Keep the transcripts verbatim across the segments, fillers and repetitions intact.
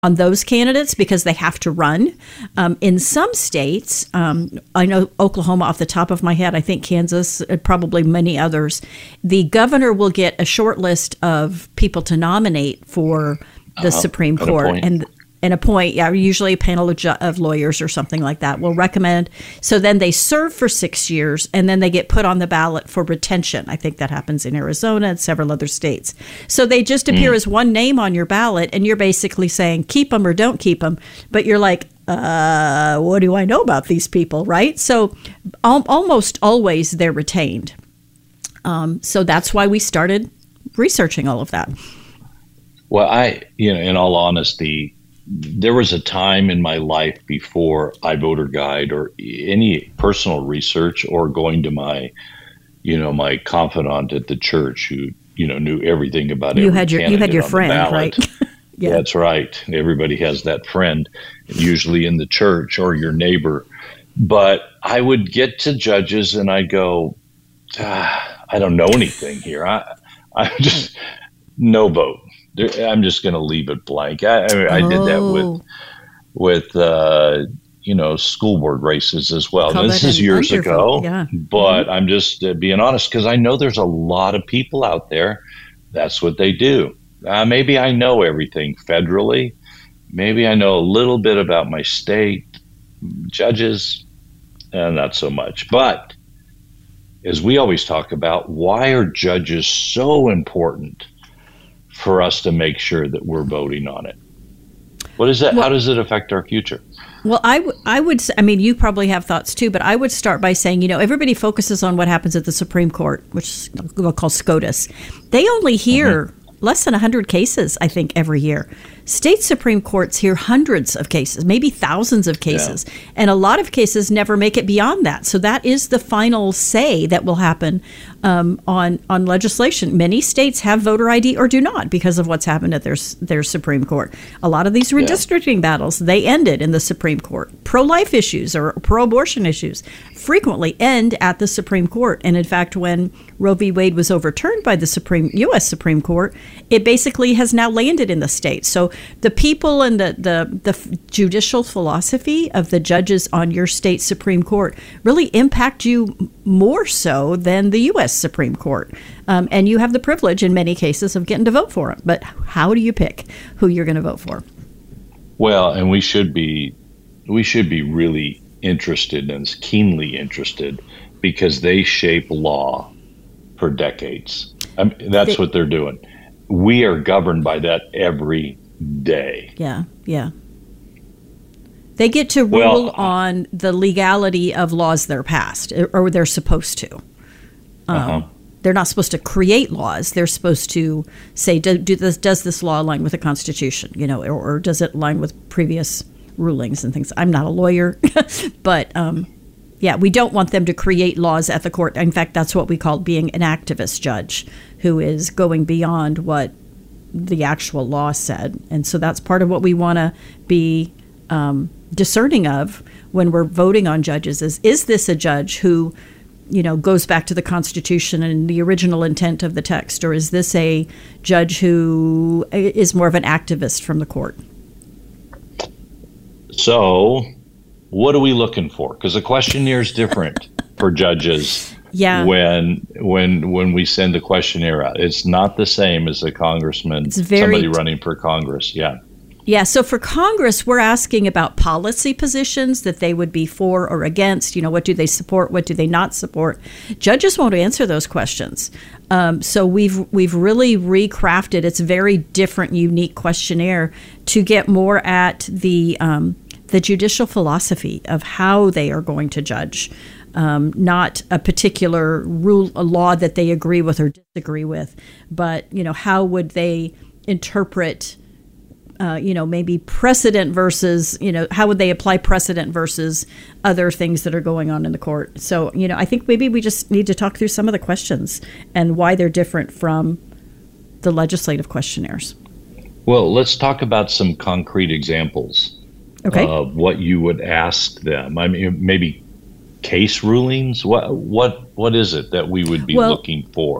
on those candidates because they have to run. Um, in some states, um, I know Oklahoma off the top of my head, I think Kansas, probably many others, the governor will get a short list of people to nominate for the uh-huh. Supreme Court. And and appoint, yeah, usually a panel of, ju- of lawyers or something like that will recommend. So then they serve for six years and then they get put on the ballot for retention. I think that happens in Arizona and several other states. So they just appear mm. as one name on your ballot and you're basically saying keep them or don't keep them. But you're like, uh, what do I know about these people, right? So al- almost always they're retained. Um, so that's why we started researching all of that. Well, I, you know, in all honesty, there was a time in my life before iVoter Guide or any personal research or going to my, you know, my confidant at the church who, you know, knew everything about it. You had your you had your friend, right? Yeah. That's right. Everybody has that friend, usually in the church or your neighbor. But I would get to judges and I go, ah, I don't know anything here. I, I just no vote. I'm just going to leave it blank. I, I, I did that with, with uh, you know, school board races as well. Now, this is years ago, yeah. but mm-hmm. I'm just uh, being honest because I know there's a lot of people out there. That's what they do. Uh, maybe I know everything federally. Maybe I know a little bit about my state judges, uh, not so much. But as we always talk about, why are judges so important for us to make sure that we're voting on it? What is that? Well, how does it affect our future? Well, I, w- I would, I mean, you probably have thoughts too, but I would start by saying, you know, everybody focuses on what happens at the Supreme Court, which we'll call SCOTUS. They only hear mm-hmm. less than one hundred cases, I think, every year. State Supreme Courts hear hundreds of cases, maybe thousands of cases. Yeah. And a lot of cases never make it beyond that. So that is the final say that will happen um, on on legislation. Many states have voter I D or do not because of what's happened at their their Supreme Court. A lot of these redistricting yeah. battles, they ended in the Supreme Court. Pro-life issues or pro-abortion issues frequently end at the Supreme Court. And in fact, when Roe v. Wade was overturned by the Supreme U S Supreme Court, it basically has now landed in the states. So the people and the, the, the judicial philosophy of the judges on your state Supreme Court really impact you more so than the U S Supreme Court. Um, and you have the privilege in many cases of getting to vote for them. But how do you pick who you're going to vote for? Well, and we should be we should be really interested and keenly interested because they shape law for decades. I mean, that's they, what they're doing. We are governed by that every day. Yeah, yeah. They get to rule well, on the legality of laws they're passed, or they're supposed to. Um, uh-huh. They're not supposed to create laws. They're supposed to say, do, do this, does this law align with the Constitution, you know, or, or does it align with previous rulings and things? I'm not a lawyer, but um, yeah, we don't want them to create laws at the court. In fact, that's what we call being an activist judge, who is going beyond what the actual law said. And so that's part of what we want to be um, discerning of when we're voting on judges is, is this a judge who, you know, goes back to the Constitution and the original intent of the text, or is this a judge who is more of an activist from the court? So what are we looking for? Because the questionnaire is different for judges. Yeah. When when when we send a questionnaire out, it's not the same as a congressman, it's very somebody running for Congress. Yeah. Yeah. So for Congress, we're asking about policy positions that they would be for or against. You know, what do they support? What do they not support? Judges won't answer those questions. Um, so we've we've really recrafted. It's a very different, unique questionnaire to get more at the um, the judicial philosophy of how they are going to judge. Um, not a particular rule, a law that they agree with or disagree with, but, you know, how would they interpret, uh, you know, maybe precedent versus, you know, how would they apply precedent versus other things that are going on in the court? So, you know, I think maybe we just need to talk through some of the questions and why they're different from the legislative questionnaires. Well, let's talk about some concrete examples okay. of what you would ask them. I mean, maybe case rulings? What what what is it that we would be well, looking for?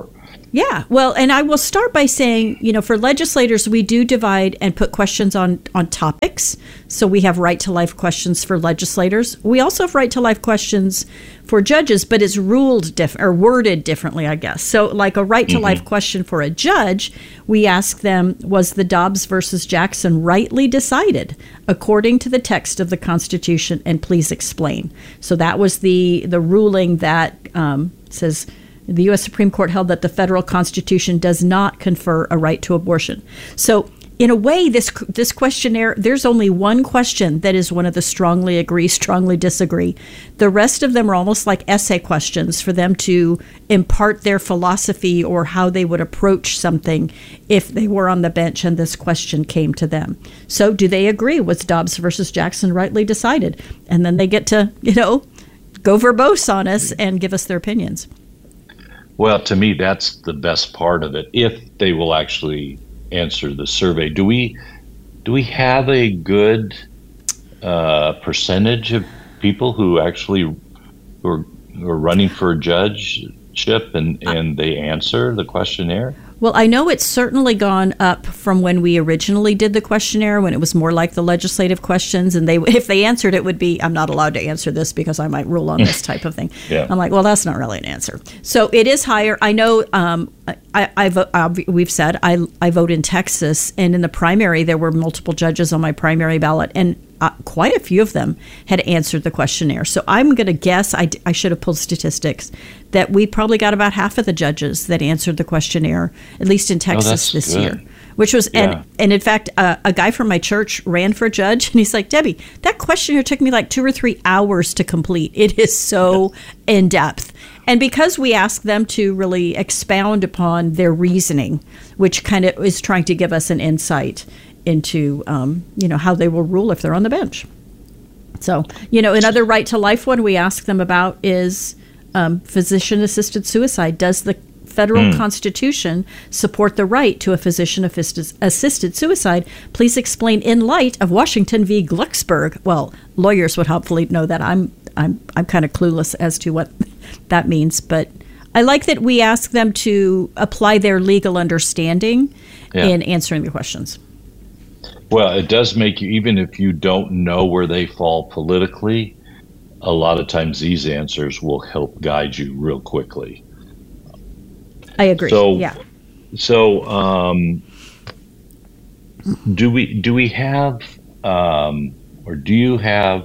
Yeah, well, and I will start by saying, you know, for legislators, we do divide and put questions on, on topics. So we have right to life questions for legislators. We also have right to life questions for judges, but it's ruled different or worded differently, I guess. So like a right to mm-hmm. life question for a judge, we ask them, was the Dobbs versus Jackson rightly decided according to the text of the Constitution, and please explain. So that was the, the ruling that um, says, the U S Supreme Court held that the federal Constitution does not confer a right to abortion. So in a way, this this questionnaire, there's only one question that is one of the strongly agree, strongly disagree. The rest of them are almost like essay questions for them to impart their philosophy or how they would approach something if they were on the bench and this question came to them. So do they agree? Was Dobbs versus Jackson rightly decided? And then they get to, you know, go verbose on us and give us their opinions. Well, to me, that's the best part of it, if they will actually answer the survey. Do we do we have a good uh, percentage of people who actually who are, who are running for a judgeship and, and they answer the questionnaire? Well, I know it's certainly gone up from when we originally did the questionnaire, when it was more like the legislative questions, and they, if they answered, it would be, I'm not allowed to answer this because I might rule on this type of thing. Yeah. I'm like, well, that's not really an answer. So it is higher. I know um, I, I vote, uh, we've said I, I vote in Texas, and in the primary, there were multiple judges on my primary ballot, and Uh, quite a few of them had answered the questionnaire. So I'm going to guess, I, I should have pulled statistics, that we probably got about half of the judges that answered the questionnaire, at least in Texas oh, this good. year. Which was, yeah. and, and in fact, uh, a guy from my church ran for judge, and he's like, Debbie, that questionnaire took me like two or three hours to complete. It is so in depth. And because we ask them to really expound upon their reasoning, which kind of is trying to give us an insight into, um, you know, how they will rule if they're on the bench. So, you know, another right to life one we ask them about is um, physician-assisted suicide. Does the federal mm. Constitution support the right to a physician-assisted suicide? Please explain in light of Washington v. Glucksberg. Well, lawyers would hopefully know that. I'm I'm I'm kind of clueless as to what that means, but I like that we ask them to apply their legal understanding yeah. in answering the questions. Well, it does make you, even if you don't know where they fall politically, a lot of times these answers will help guide you real quickly. I agree. So, yeah. So, um, do we do we have, um, or do you have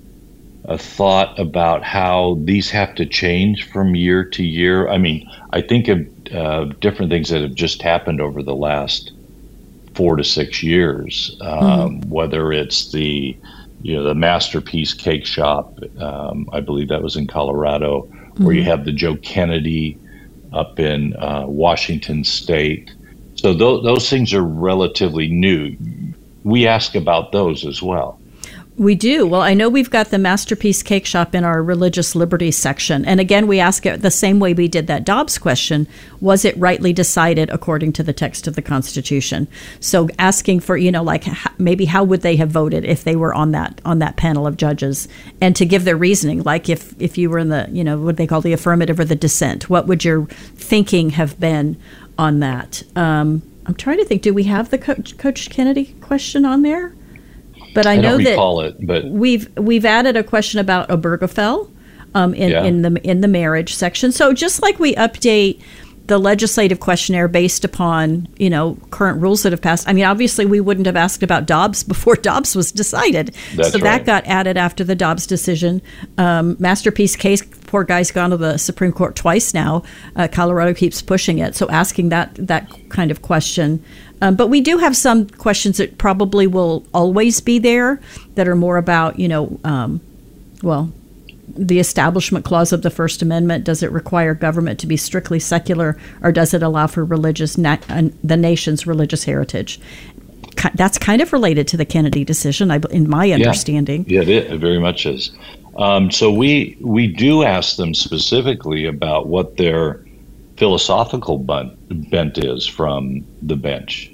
a thought about how these have to change from year to year? I mean, I think of uh, different things that have just happened over the last four to six years, um, mm-hmm. whether it's the, you know, the Masterpiece Cake Shop, um, I believe that was in Colorado, mm-hmm. where you have the Joe Kennedy up in uh, Washington State. So th- those things are relatively new. We ask about those as well. We do. Well, I know we've got the Masterpiece Cake Shop in our religious liberty section. And again, we ask it the same way we did that Dobbs question. Was it rightly decided according to the text of the Constitution? So asking for, you know, like maybe how would they have voted if they were on that on that panel of judges, and to give their reasoning, like if, if you were in the, you know, what they call the affirmative or the dissent, what would your thinking have been on that? Um, I'm trying to think, do we have the Coach, Coach Kennedy question on there? But I, I know don't that recall it, but we've we've added a question about Obergefell um, in, yeah. in the in the marriage section. So just like we update the legislative questionnaire based upon, you know, current rules that have passed. I mean, obviously we wouldn't have asked about Dobbs before Dobbs was decided. That's so right. that got added after the Dobbs decision. Um, Masterpiece case, poor guy's gone to the Supreme Court twice now. Uh, Colorado keeps pushing it. So asking that that kind of question. Um, but we do have some questions that probably will always be there that are more about, you know, um, well, the Establishment Clause of the First Amendment. Does it require government to be strictly secular, or does it allow for religious na- uh, the nation's religious heritage? That's kind of related to the Kennedy decision, I, in my understanding. Yeah, yeah, it very much is. Um, so we we do ask them specifically about what their philosophical bent, bent is from the bench.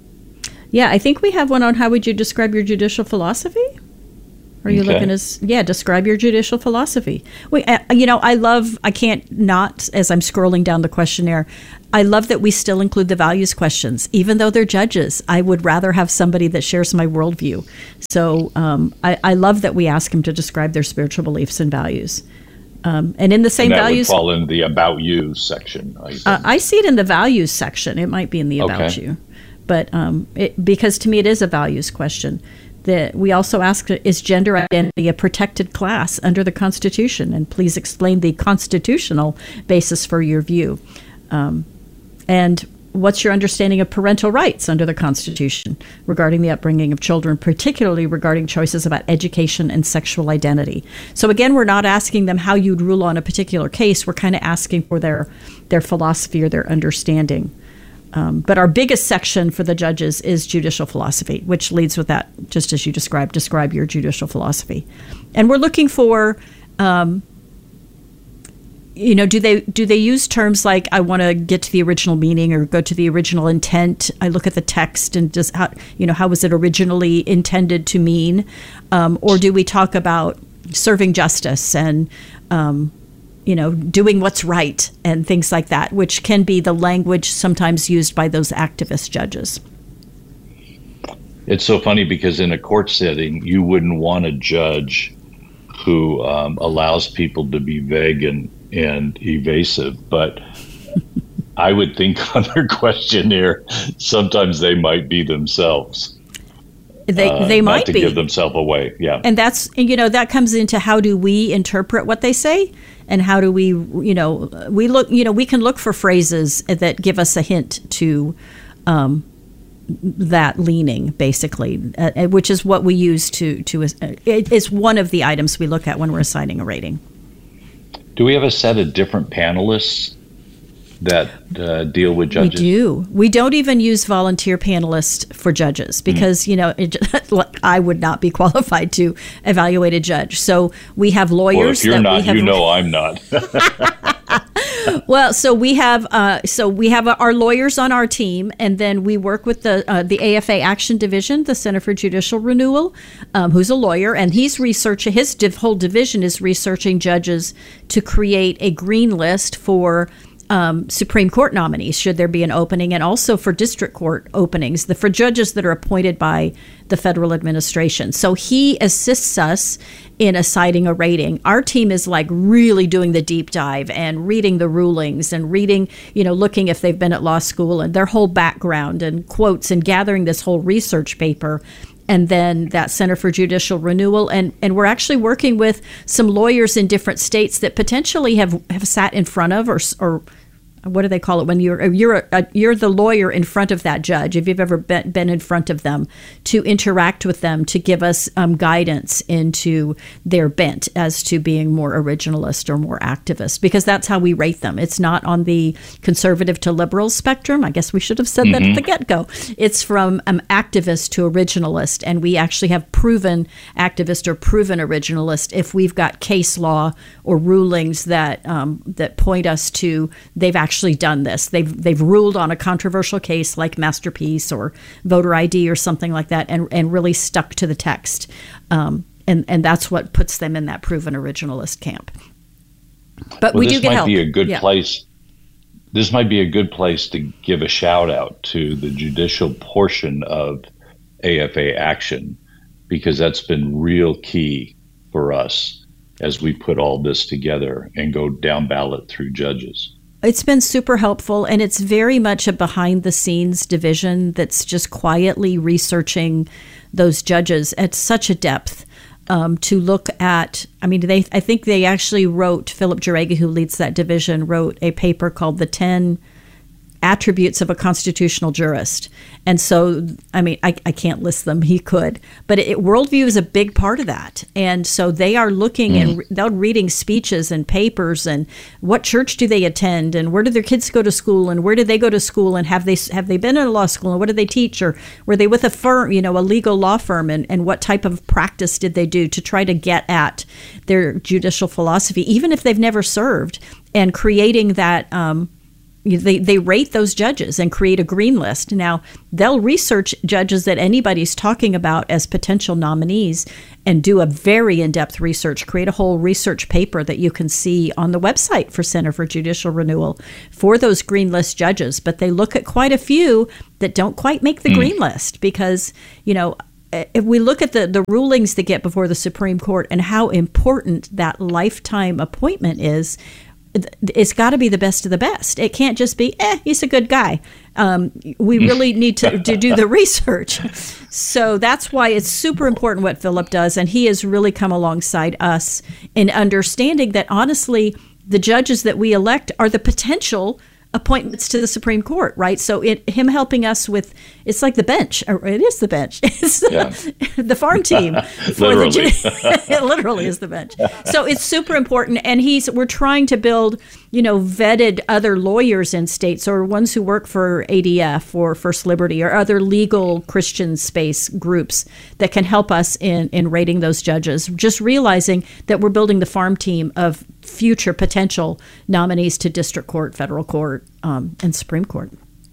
Yeah, I think we have one on how would you describe your judicial philosophy? Are you okay. looking as, yeah, describe your judicial philosophy. We, uh, you know, I love, I can't not, as I'm scrolling down the questionnaire, I love that we still include the values questions. Even though they're judges, I would rather have somebody that shares my worldview. So um, I, I love that we ask them to describe their spiritual beliefs and values. Um, and in the same and that values, would fall in the About You section. I, uh, I see it in the values section. It might be in the About Okay. You, but um, it, because to me it is a values question. That we also ask, is gender identity a protected class under the Constitution? And please explain the constitutional basis for your view. Um, and what's your understanding of parental rights under the Constitution regarding the upbringing of children, particularly regarding choices about education and sexual identity? So again, we're not asking them how you'd rule on a particular case. We're kind of asking for their their philosophy or their understanding. Um, but our biggest section for the judges is judicial philosophy, which leads with that, just as you described, describe your judicial philosophy. And we're looking for, um, you know, do they do they use terms like, I want to get to the original meaning or go to the original intent? I look at the text and just how, you know, how was it originally intended to mean? Um, or do we talk about serving justice and, um, you know, doing what's right and things like that, which can be the language sometimes used by those activist judges. It's so funny because in a court setting, you wouldn't want a judge who um, allows people to be vague and, and evasive. But I would think on their questionnaire, sometimes they might be themselves. They uh, they not might to be. give themselves away. Yeah. And that's, you know, that comes into how do we interpret what they say? And how do we, you know, we look, you know, we can look for phrases that give us a hint to um, that leaning, basically, uh, which is what we use to, to uh, it is one of the items we look at when we're assigning a rating. Do we have a set of different panelists that uh, deal with judges? We do. We don't even use volunteer panelists for judges because, mm. you know, it, I would not be qualified to evaluate a judge. So we have lawyers. Well, if you're that not, we have, you know I'm not. Well, so we have uh, so we have our lawyers on our team, and then we work with the uh, the A F A Action Division, the Center for Judicial Renewal, um, who's a lawyer, and he's researching. His div- whole division is researching judges to create a green list for Um, Supreme Court nominees, should there be an opening, and also for district court openings, the for judges that are appointed by the federal administration. So he assists us in assigning a rating. Our team is like really doing the deep dive and reading the rulings and reading, you know, looking if they've been at law school and their whole background and quotes and gathering this whole research paper. And then that Center for Judicial Renewal. And, and we're actually working with some lawyers in different states that potentially have, have sat in front of or, or what do they call it when you're you're a, you're the lawyer in front of that judge, if you've ever been, been in front of them, to interact with them, to give us um, guidance into their bent as to being more originalist or more activist, because that's how we rate them. It's not on the conservative to liberal spectrum. I guess we should have said mm-hmm. that at the get-go. It's from um, activist to originalist, and we actually have proven activist or proven originalist if we've got case law or rulings that um, that point us to they've actually actually done this. They've they've ruled on a controversial case like Masterpiece or voter I D or something like that, and, and really stuck to the text. Um, and, and that's what puts them in that proven originalist camp. But well, we do get help. This might be a good yeah. place. This might be a good place to give a shout out to the judicial portion of A F A Action, because that's been real key for us as we put all this together and go down ballot through judges. It's been super helpful, and it's very much a behind-the-scenes division that's just quietly researching those judges at such a depth um, to look at. I mean, they. I think they actually wrote, Philip Jurega, who leads that division, wrote a paper called The ten Attributes of a Constitutional Jurist. And so, I mean, I, I can't list them. He could. But it, worldview is a big part of that. And so they are looking mm. and re- they're reading speeches and papers and what church do they attend and where do their kids go to school and where do they go to school and have they have they been in a law school and what do they teach, or were they with a firm, you know, a legal law firm, and, and what type of practice did they do to try to get at their judicial philosophy, even if they've never served, and creating that um they, they rate those judges and create a green list. Now, they'll research judges that anybody's talking about as potential nominees and do a very in-depth research, create a whole research paper that you can see on the website for Center for Judicial Renewal for those green list judges. But they look at quite a few that don't quite make the mm. green list because, you know, if we look at the, the rulings that get before the Supreme Court and how important that lifetime appointment is, it's got to be the best of the best. It can't just be, eh, he's a good guy. Um, we really need to, to do the research. So that's why it's super important what Philip does. And he has really come alongside us in understanding that, honestly, the judges that we elect are the potential appointments to the Supreme Court, right? So it, him helping us with, it's like the bench, or it is the bench. It's yeah. the farm team. For literally. The, it literally is the bench. So it's super important. And he's, we're trying to build, you know, vetted other lawyers in states or ones who work for A D F or First Liberty or other legal Christian space groups that can help us in, in rating those judges. Just realizing that we're building the farm team of future potential nominees to district court, federal court, um, and Supreme Court.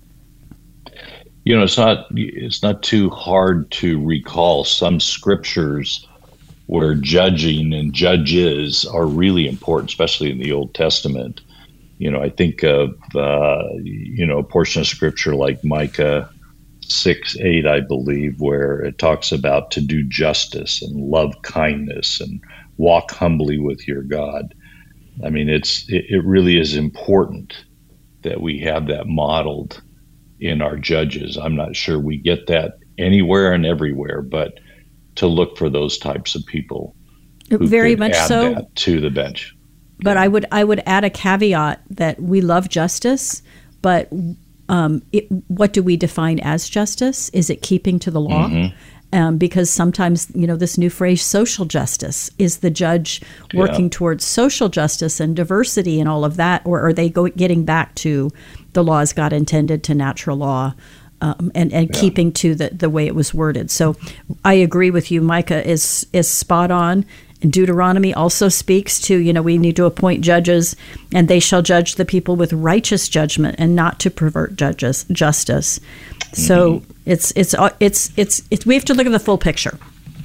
You know, it's not it's not too hard to recall some scriptures where judging and judges are really important, especially in the Old Testament. You know, I think of uh, you know a portion of scripture like Micah six eight, I believe, where it talks about to do justice and love kindness and walk humbly with your God. I mean, it's it, it really is important that we have that modeled in our judges. I'm not sure we get that anywhere and everywhere, but to look for those types of people who very could much add so that to the bench. But I would I would add a caveat that we love justice, but um, it, what do we define as justice? Is it keeping to the law? Mm-hmm. Um, because sometimes, you know, this new phrase, social justice, is the judge working yeah. towards social justice and diversity and all of that, or are they go, getting back to the law as God intended, to natural law, um, and, and yeah. keeping to the, the way it was worded? So I agree with you. Micah is is spot on. And Deuteronomy also speaks to, you know, we need to appoint judges, and they shall judge the people with righteous judgment and not to pervert judges justice. Mm-hmm. So it's it's it's it's it's we have to look at the full picture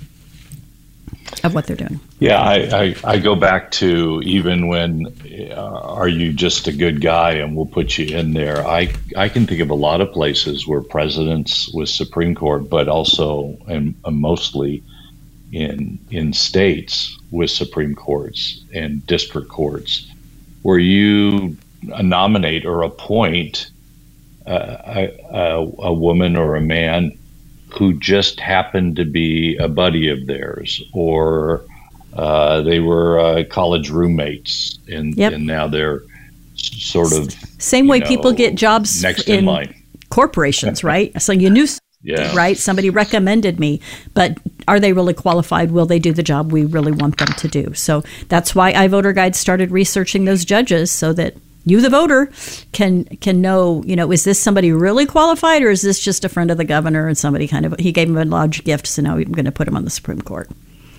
of what they're doing. Yeah, I, I, I go back to even when uh, are you just a good guy and we'll put you in there. I I can think of a lot of places where presidents with Supreme Court, but also and uh, mostly in in states with Supreme Courts and district courts, where you nominate or appoint uh, a, a, a woman or a man who just happened to be a buddy of theirs, or uh, they were uh, college roommates, and, yep. and now they're sort of same way know, people get jobs next in, in line. Corporations, right? So you knew. Yeah. Right? Somebody recommended me, but are they really qualified? Will they do the job we really want them to do? So that's why iVoter Guide started researching those judges, so that you, the voter, can can know, you know, is this somebody really qualified, or is this just a friend of the governor and somebody kind of, he gave him a large gift, so now I'm going to put him on the Supreme Court.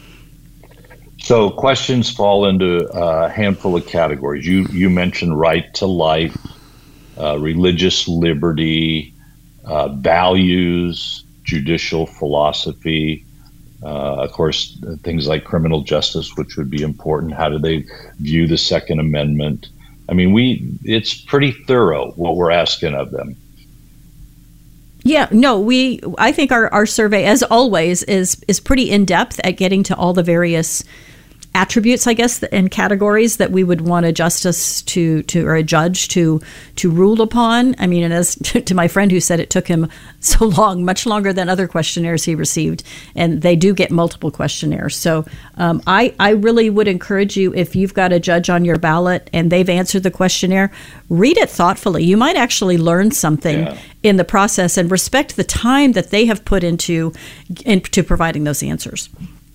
So questions fall into a handful of categories. You, you mentioned right to life, uh, religious liberty, Uh, values, judicial philosophy, uh, of course, things like criminal justice, which would be important. How do they view the Second Amendment? I mean, we it's pretty thorough what we're asking of them. Yeah, no, we. I think our, our survey, as always, is is pretty in depth at getting to all the various attributes, I guess, and categories that we would want a justice to, to or a judge to to rule upon. I mean, and as to, to my friend who said it took him so long, much longer than other questionnaires he received, and they do get multiple questionnaires. So um, I, I really would encourage you, if you've got a judge on your ballot and they've answered the questionnaire, read it thoughtfully. You might actually learn something yeah. in the process, and respect the time that they have put into into providing those answers.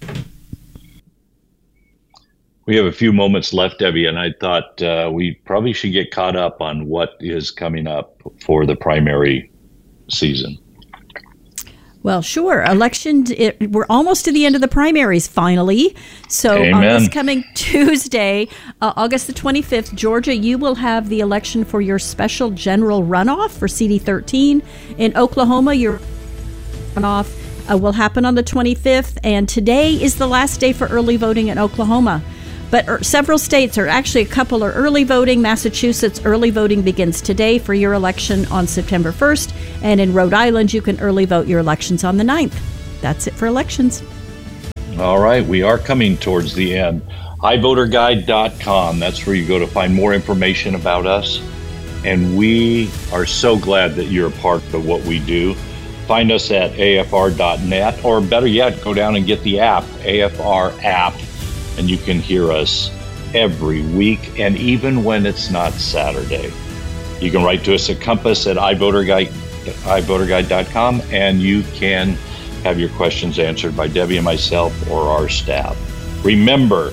We have a few moments left, Debbie, and I thought uh, we probably should get caught up on what is coming up for the primary season. Well, sure. Election, it, we're almost to the end of the primaries, finally. So Amen. On this coming Tuesday, uh, August the twenty-fifth, Georgia, you will have the election for your special general runoff for C D thirteen. In Oklahoma, your runoff uh, will happen on the twenty-fifth. And today is the last day for early voting in Oklahoma. But er, several states, or actually a couple, are early voting. Massachusetts, early voting begins today for your election on September first. And in Rhode Island, you can early vote your elections on the ninth. That's it for elections. All right, we are coming towards the end. i voter guide dot com, that's where you go to find more information about us. And we are so glad that you're a part of what we do. Find us at A F R dot net, or better yet, go down and get the app, A F R app. And you can hear us every week, and even when it's not Saturday. You can write to us at Compass at i voter guide dot com, and you can have your questions answered by Debbie and myself or our staff. Remember,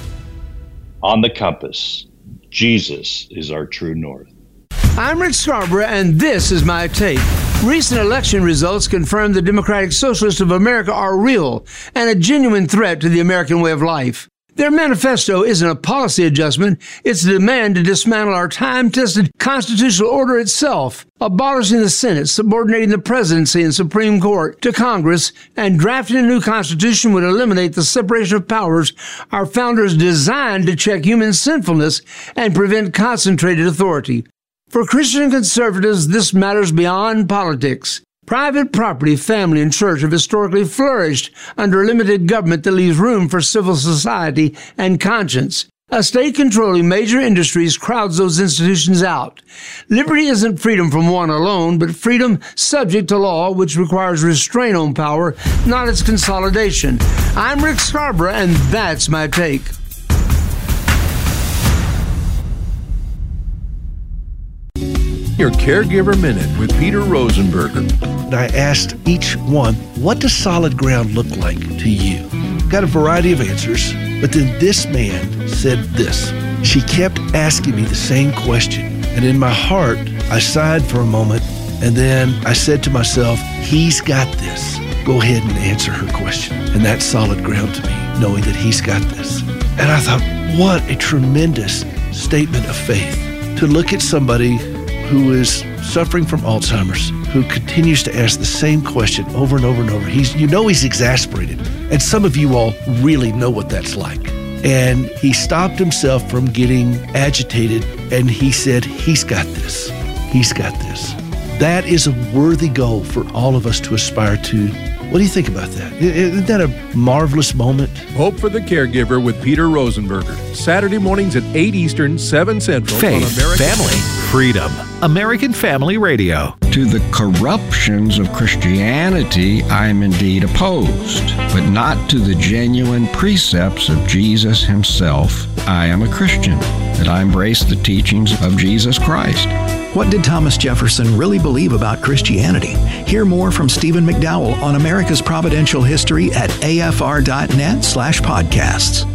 on the compass, Jesus is our true north. I'm Rick Scarborough, and this is my take. Recent election results confirm the Democratic Socialists of America are real and a genuine threat to the American way of life. Their manifesto isn't a policy adjustment, it's a demand to dismantle our time-tested constitutional order itself, abolishing the Senate, subordinating the presidency and Supreme Court to Congress, and drafting a new constitution would eliminate the separation of powers our founders designed to check human sinfulness and prevent concentrated authority. For Christian conservatives, this matters beyond politics. Private property, family, and church have historically flourished under a limited government that leaves room for civil society and conscience. A state controlling major industries crowds those institutions out. Liberty isn't freedom from one alone, but freedom subject to law, which requires restraint on power, not its consolidation. I'm Rick Scarborough, and that's my take. Your Caregiver Minute with Peter Rosenberger. I asked each one, what does solid ground look like to you? Got a variety of answers, but then this man said this. She kept asking me the same question, and in my heart, I sighed for a moment, and then I said to myself, he's got this. Go ahead and answer her question. And that's solid ground to me, knowing that he's got this. And I thought, what a tremendous statement of faith to look at somebody who is suffering from Alzheimer's, who continues to ask the same question over and over and over. He's, you know he's exasperated. And some of you all really know what that's like. And he stopped himself from getting agitated, and he said, he's got this. He's got this. That is a worthy goal for all of us to aspire to. What do you think about that? Isn't that a marvelous moment? Hope for the Caregiver with Peter Rosenberger. Saturday mornings at eight Eastern, seven Central. Faith, on American family, freedom. American Family Radio. To the corruptions of Christianity, I am indeed opposed, but not to the genuine precepts of Jesus himself. I am a Christian, that I embrace the teachings of Jesus Christ. What did Thomas Jefferson really believe about Christianity? Hear more from Stephen McDowell on America's Providential History at A F R dot net slash podcasts.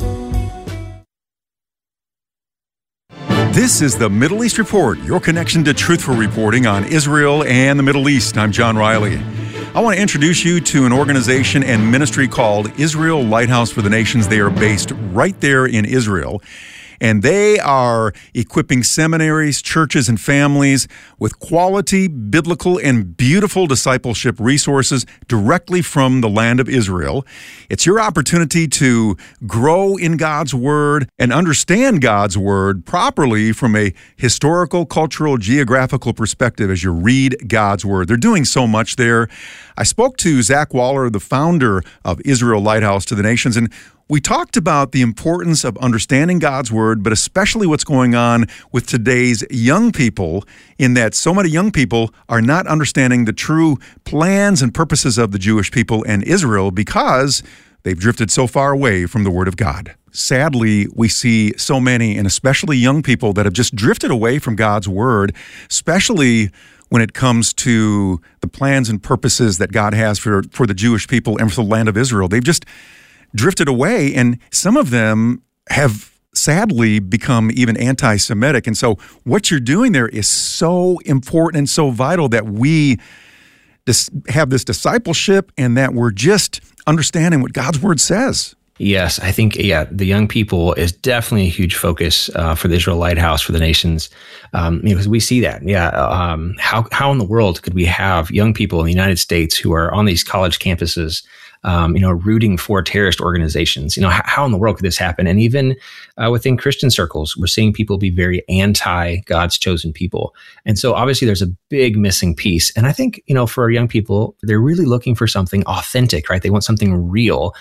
This is the Middle East Report, your connection to truthful reporting on Israel and the Middle East. I'm John Riley. I want to introduce you to an organization and ministry called Israel Lighthouse for the Nations. They are based right there in Israel. And they are equipping seminaries, churches, and families with quality, biblical, and beautiful discipleship resources directly from the land of Israel. It's your opportunity to grow in God's Word and understand God's Word properly from a historical, cultural, geographical perspective as you read God's Word. They're doing so much there. I spoke to Zach Waller, the founder of Israel Lighthouse to the Nations, and we talked about the importance of understanding God's Word, but especially what's going on with today's young people, in that so many young people are not understanding the true plans and purposes of the Jewish people and Israel because they've drifted so far away from the Word of God. Sadly, we see so many, and especially young people, that have just drifted away from God's Word, especially when it comes to the plans and purposes that God has for, for the Jewish people and for the land of Israel. They've just drifted away, and some of them have sadly become even anti-Semitic. And so what you're doing there is so important and so vital that we dis- have this discipleship and that we're just understanding what God's word says. Yes, I think, yeah, the young people is definitely a huge focus uh, for the Israel Lighthouse, for the nations, um, you know, because we see that. Yeah, um, how how in the world could we have young people in the United States who are on these college campuses, um, you know, rooting for terrorist organizations? You know, how, how in the world could this happen? And even uh, within Christian circles, we're seeing people be very anti God's chosen people. And so obviously there's a big missing piece. And I think, you know, for our young people, they're really looking for something authentic, right? They want something real.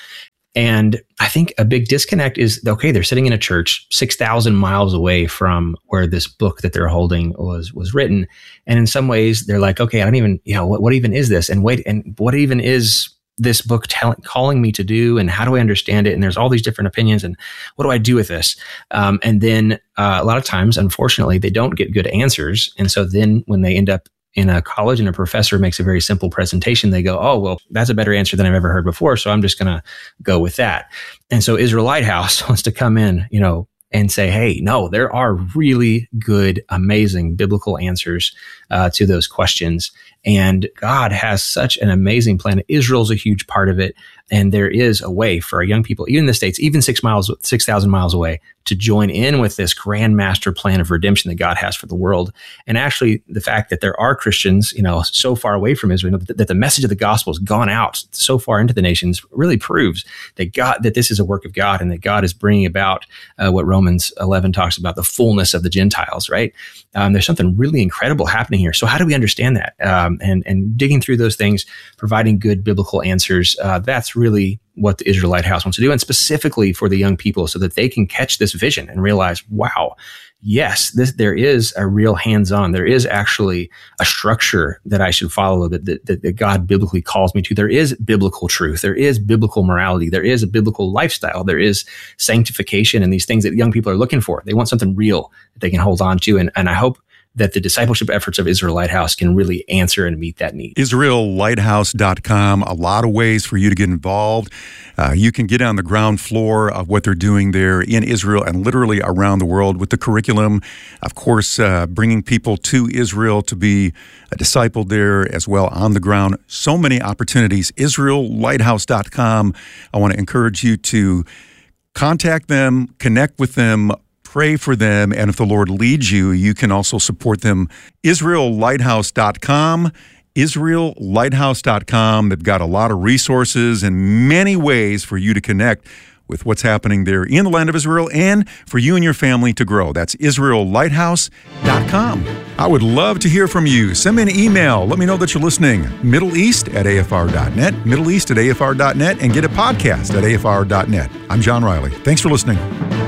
And I think a big disconnect is, okay, they're sitting in a church six thousand miles away from where this book that they're holding was was written. And in some ways, they're like, okay, I don't even, you know, what, what even is this? And wait, and what even is this book tell, calling me to do? And how do I understand it? And there's all these different opinions. And what do I do with this? Um, and then uh, a lot of times, unfortunately, they don't get good answers. And so then when they end up in a college and a professor makes a very simple presentation, they go, oh, well, that's a better answer than I've ever heard before. So I'm just going to go with that. And so Israel Lighthouse wants to come in, you know, and say, hey, no, there are really good, amazing biblical answers uh, to those questions. And God has such an amazing plan. Israel's a huge part of it. And there is a way for our young people, even in the States, even six miles, six thousand miles away, to join in with this grand master plan of redemption that God has for the world. And actually, the fact that there are Christians, you know, so far away from Israel, that the message of the gospel has gone out so far into the nations, really proves that God, that this is a work of God, and that God is bringing about uh, what Romans eleven talks about, the fullness of the Gentiles. Right? Um, there's something really incredible happening here. So how do we understand that? Um, and and digging through those things, providing good biblical answers. Uh, that's really what the Israel Lighthouse wants to do, and specifically for the young people, so that they can catch this vision and realize, wow, yes, this, there is a real hands-on. There is actually a structure that I should follow, that, that, that God biblically calls me to. There is biblical truth. There is biblical morality. There is a biblical lifestyle. There is sanctification and these things that young people are looking for. They want something real that they can hold on to. And, and I hope that the discipleship efforts of Israel Lighthouse can really answer and meet that need. Israel Lighthouse dot com, a lot of ways for you to get involved. Uh, you can get on the ground floor of what they're doing there in Israel and literally around the world with the curriculum. Of course, uh, bringing people to Israel to be discipled there as well on the ground. So many opportunities. Israel Lighthouse dot com. I want to encourage you to contact them, connect with them, pray for them, and if the Lord leads you, you can also support them. Israel Lighthouse dot com, Israel Lighthouse dot com. They've got a lot of resources and many ways for you to connect with what's happening there in the land of Israel and for you and your family to grow. That's Israel Lighthouse dot com. I would love to hear from you. Send me an email. Let me know that you're listening. Middle East at A F R dot net, Middle East at A F R dot net, and get a podcast at A F R dot net. I'm John Riley. Thanks for listening.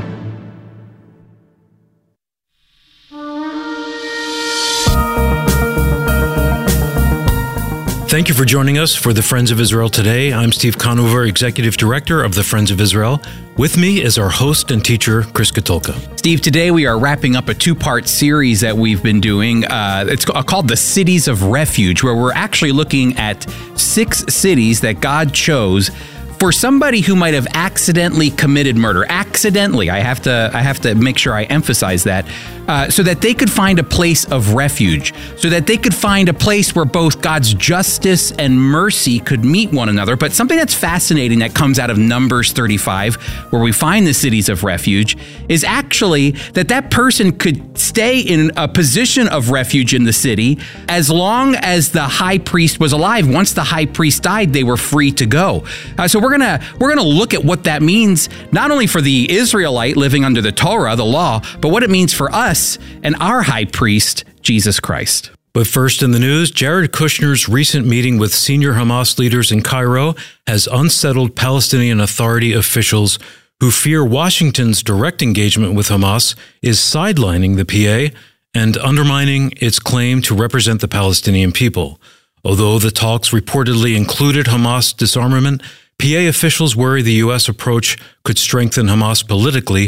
Thank you for joining us for the Friends of Israel today. I'm Steve Conover, Executive Director of the Friends of Israel. With me is our host and teacher, Chris Katulka. Steve, today we are wrapping up a two-part series that we've been doing. Uh, it's called The Cities of Refuge, where we're actually looking at six cities that God chose for somebody who might have accidentally committed murder. Accidentally, I have to I have to make sure I emphasize that, uh, so that they could find a place of refuge, so that they could find a place where both God's justice and mercy could meet one another. But something that's fascinating that comes out of Numbers thirty-five, where we find the cities of refuge, is actually that that person could stay in a position of refuge in the city as long as the high priest was alive. Once the high priest died, they were free to go. Uh, so we're gonna we're gonna look at what that means, not only for the Israelite living under the Torah, the law, but what it means for us and our high priest, Jesus Christ. But first in the news, Jared Kushner's recent meeting with senior Hamas leaders in Cairo has unsettled Palestinian Authority officials who fear Washington's direct engagement with Hamas is sidelining the P A and undermining its claim to represent the Palestinian people. Although the talks reportedly included Hamas disarmament, P A officials worry the U S approach could strengthen Hamas politically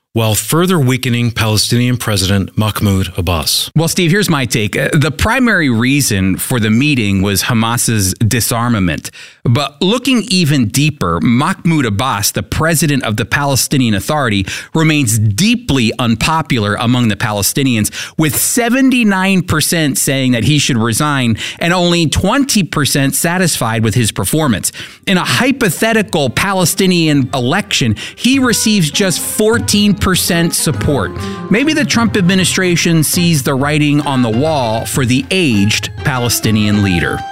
while further weakening Palestinian President Mahmoud Abbas. Well, Steve, here's my take. The primary reason for the meeting was Hamas's disarmament. But looking even deeper, Mahmoud Abbas, the president of the Palestinian Authority, remains deeply unpopular among the Palestinians, with seventy-nine percent saying that he should resign and only twenty percent satisfied with his performance. In a hypothetical Palestinian election, he receives just fourteen percent support. Maybe the Trump administration sees the writing on the wall for the aged Palestinian leader.